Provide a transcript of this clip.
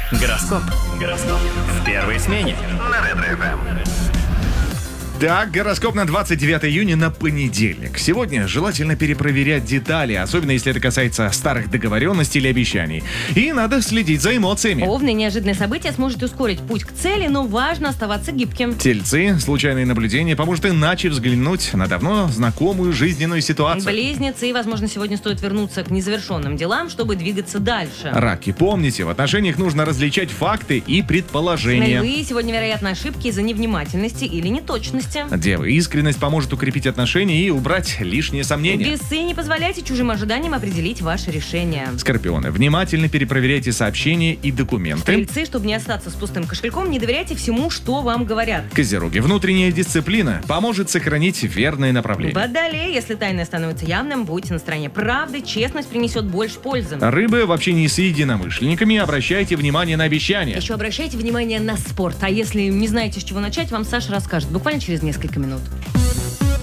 Гороскоп. В первой смене. На Ретро-ФМ. Так, гороскоп на 29 июня на понедельник. Сегодня желательно перепроверять детали, особенно если это касается старых договоренностей или обещаний. И надо следить за эмоциями. Овны, неожиданное событие сможет ускорить путь к цели, но важно оставаться гибким. Тельцы, случайное наблюдение поможет иначе взглянуть на давно знакомую жизненную ситуацию. Близнецы, возможно, сегодня стоит вернуться к незавершенным делам, чтобы двигаться дальше. Раки, помните, в отношениях нужно различать факты и предположения. Львы, сегодня вероятны ошибки из-за невнимательности или неточности. Девы, искренность поможет укрепить отношения и убрать лишние сомнения. Весы, не позволяйте чужим ожиданиям определить ваше решение. Скорпионы, внимательно перепроверяйте сообщения и документы. Стрельцы, чтобы не остаться с пустым кошельком, не доверяйте всему, что вам говорят. Козероги, внутренняя дисциплина поможет сохранить верное направление. Водолеи, если тайное становится явным, будьте на стороне правды, честность принесет больше пользы. Рыбы, в общении с единомышленниками обращайте внимание на обещания. Еще обращайте внимание на спорт, а если не знаете, с чего начать, вам Саша расскажет буквально через несколько минут.